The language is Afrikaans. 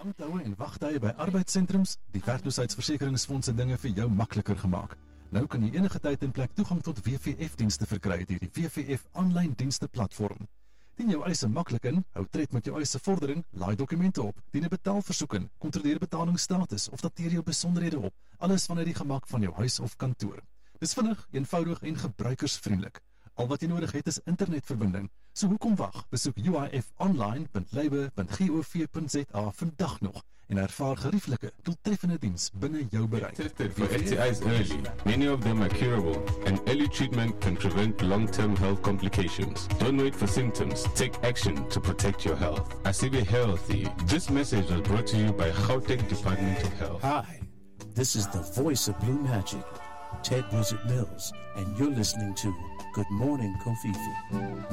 Langtoue en wagtye by arbeidssentrums, die werkloosheidsversekeringsfonds en dinge vir jou makliker gemaak. Nou kan jy enige tyd en plek toegang tot WVF-dienste verkry deur die WVF aanlyn dienste platform. Dien jou eise maklik in, hou tred met jou eise vordering, laai dokumente op, dien 'n betaalversoek in, kontroleer betalingsstatus of dateer jou besonderhede op, alles vanuit die gemak van jou huis of kantoor. Dis vinnig, eenvoudig en gebruikersvriendelik. Al wat jy nodig het is internetverbinding. So hoekom wag? Besoek uifonline.labour.gov.za vandag nog en ervaar gerieflike, doeltreffende diens binne jou bereik. Tested for STIs early. Many of them are curable, and early treatment can prevent long-term health complications. Don't wait for symptoms. Take action to protect your health. Asibe Healthy. This message was brought to you by Gauteng Department of Health. Hi, this is the voice of Blue Magic, Ted Blizzard Mills, and you're listening to Good Morning Kofifi.